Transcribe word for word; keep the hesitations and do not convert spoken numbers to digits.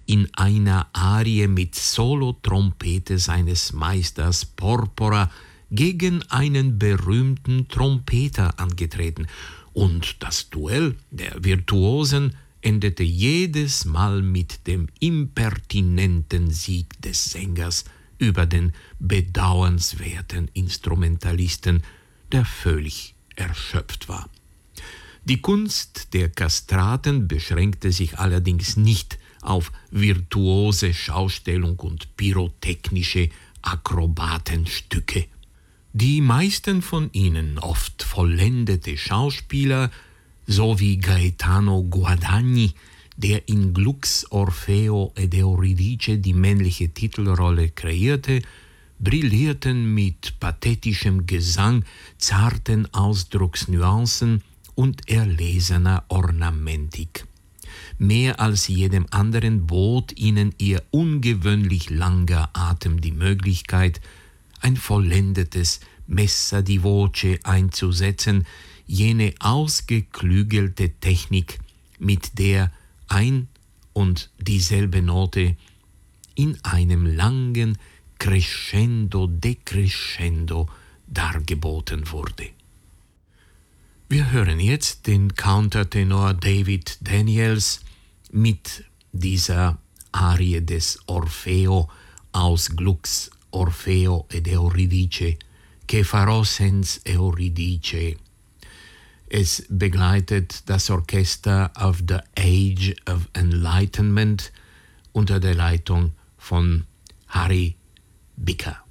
in einer Arie mit Solotrompete seines Meisters Porpora gegen einen berühmten Trompeter angetreten, und das Duell der Virtuosen endete jedes Mal mit dem impertinenten Sieg des Sängers über den bedauernswerten Instrumentalisten, der völlig erschöpft war. Die Kunst der Kastraten beschränkte sich allerdings nicht auf virtuose Schaustellung und pyrotechnische Akrobatenstücke. Die meisten von ihnen, oft vollendete Schauspieler, so wie Gaetano Guadagni, der in Glucks Orfeo ed Euridice die männliche Titelrolle kreierte, brillierten mit pathetischem Gesang, zarten Ausdrucksnuancen und erlesener Ornamentik. Mehr als jedem anderen bot ihnen ihr ungewöhnlich langer Atem die Möglichkeit, ein vollendetes Messa di voce einzusetzen, jene ausgeklügelte Technik, mit der ein und dieselbe Note in einem langen Crescendo decrescendo dargeboten wurde. Wir hören jetzt den Countertenor David Daniels mit dieser Arie des Orfeo aus Glucks Orfeo ed Euridice, che farò senza Euridice. Es begleitet das Orchester of the Age of Enlightenment unter der Leitung von Harry Bicker.